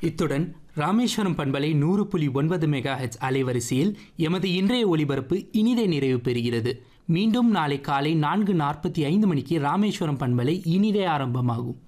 இத்துடன் ராமேஸ்வரம் பண்பலை 100.9 மெகாஹெட்ஸ் அலைவரிசையில் எமது இன்றைய ஒளிபரப்பு இனிதே நிறைவு பெறுகிறது. மீண்டும் நாளை காலை 4:45 மணிக்கு ராமேஸ்வரம் பண்பலை இனிதே ஆரம்பமாகும்.